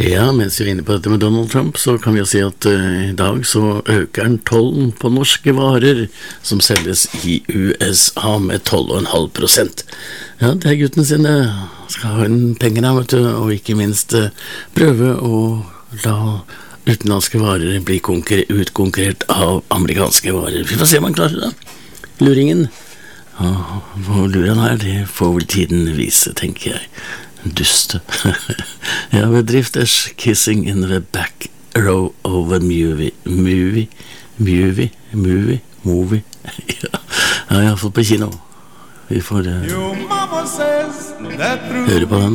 Ja, mens vi er inne på dette med Donald Trump, så kan vi jo si at i dag så øker han tollen på norske varer som selges i USA med 12,5%. Ja, det er gutten sine. Skal ha en penger da, vet du, og ikke minst prøve å la utenlandske varer bli utkonkurrert av amerikanske varer. Vi får se om han klarer det. Luringen. Hvor lurer han er, det får vel tiden vise, tenker jeg. Duste. Ja, bedrifters kissing in the back row of a movie. Ja, jeg har fått på kino. Vi får høre på den.